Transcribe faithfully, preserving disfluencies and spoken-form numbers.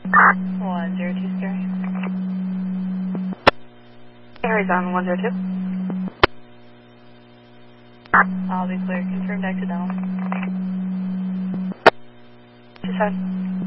one zero two, scary. Harry's on one zero two. I'll be clear. Confirmed accidental. Two seven.